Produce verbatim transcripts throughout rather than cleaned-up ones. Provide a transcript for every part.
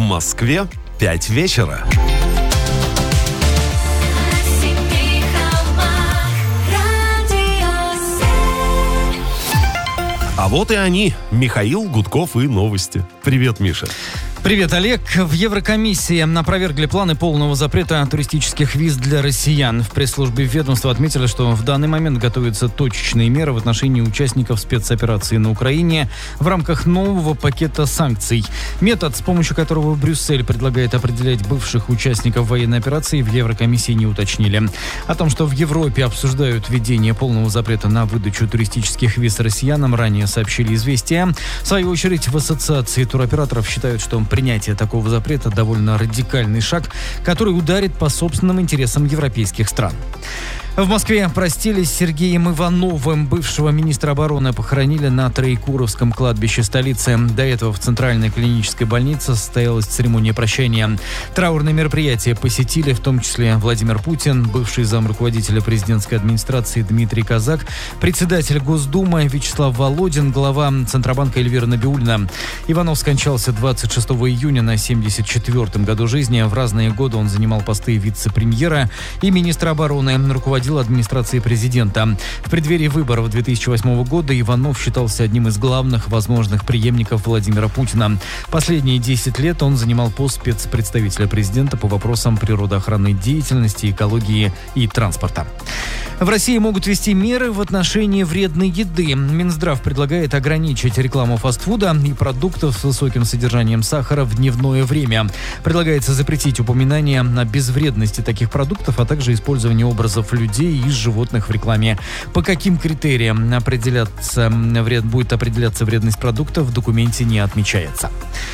Москве пять вечера. А вот и они, Михаил Гудков и новости. Привет, Миша. Привет, Олег. В Еврокомиссии опровергли планы полного запрета туристических виз для россиян. В пресс-службе ведомства отметили, что в данный момент готовятся точечные меры в отношении участников спецоперации на Украине в рамках нового пакета санкций. Метод, с помощью которого Брюссель предлагает определять бывших участников военной операции, в Еврокомиссии не уточнили. О том, что в Европе обсуждают введение полного запрета на выдачу туристических виз россиянам, ранее сообщили «Известия». В свою очередь, в Ассоциации туроператоров считают, что принятие такого запрета довольно радикальный шаг, который ударит по собственным интересам европейских стран. В Москве простились с Сергеем Ивановым. Бывшего министра обороны похоронили на Троекуровском кладбище столицы. До этого в Центральной клинической больнице состоялась церемония прощания. Траурные мероприятия посетили в том числе Владимир Путин, бывший замруководителя президентской администрации Дмитрий Казак, председатель Госдумы Вячеслав Володин, глава Центробанка Эльвира Набиуллина. Иванов скончался двадцать шестого июня на семьдесят четвёртом году жизни. В разные годы он занимал посты вице-премьера и министра обороны, руководителя администрации президента. В преддверии выборов две тысячи восьмого года Иванов считался одним из главных возможных преемников Владимира Путина. Последние десять лет он занимал пост спецпредставителя президента по вопросам природоохранной деятельности, экологии и транспорта. В России могут ввести меры в отношении вредной еды. Минздрав предлагает ограничить рекламу фастфуда и продуктов с высоким содержанием сахара в дневное время. Предлагается запретить упоминание о безвредности таких продуктов, а также использование образов людей и животных в рекламе. По каким критериям определяться, вред, будет определяться вредность продукта, в документе не отмечается.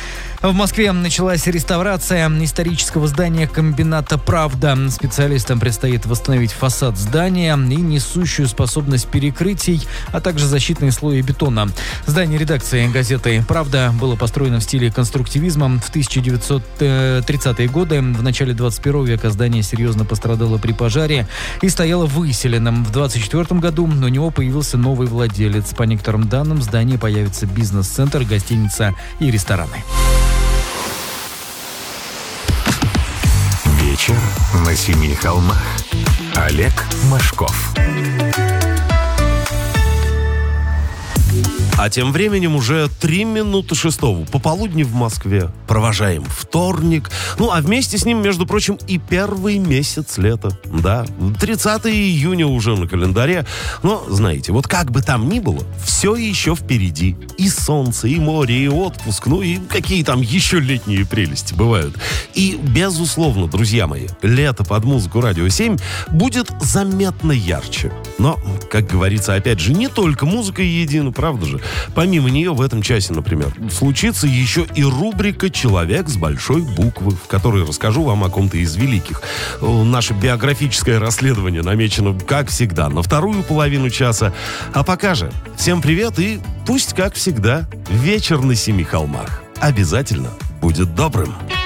В Москве началась реставрация исторического здания комбината «Правда». Специалистам предстоит восстановить фасад здания и несущую способность перекрытий, а также защитные слои бетона. Здание редакции газеты «Правда» было построено в стиле конструктивизма. В тысяча девятьсот тридцатые годы, в начале двадцать первого века, здание серьезно пострадало при пожаре и стояло выселенным. В двадцать четвёртом году у него появился новый владелец. По некоторым данным, в здании появится бизнес-центр, гостиница и рестораны. Вечер на семи холмах. Олег Машков. А тем временем уже три минуты шестого. Пополудни в Москве. Провожаем вторник. Ну, а вместе с ним, между прочим, и первый месяц лета. Да, тридцатого июня уже на календаре. Но, знаете, вот как бы там ни было, все еще впереди. И солнце, и море, и отпуск. Ну, и какие там еще летние прелести бывают. И, безусловно, друзья мои, лето под музыку «Радио семь» будет заметно ярче. Но, как говорится, опять же, не только музыка едина, правда же? Помимо нее в этом часе, например, случится еще и рубрика «Человек с большой буквы», в которой расскажу вам о ком-то из великих. Наше биографическое расследование намечено, как всегда, на вторую половину часа. А пока же, всем привет и пусть, как всегда, вечер на семи холмах обязательно будет добрым.